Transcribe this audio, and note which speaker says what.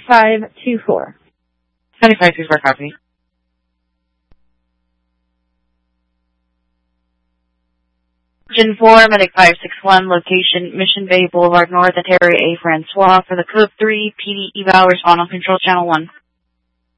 Speaker 1: 7524.
Speaker 2: 7524, copy. Gen 4, Medic 561, location Mission Bay Boulevard North at Area A. Francois for the Code 3 PD eval, respond on Control Channel 1.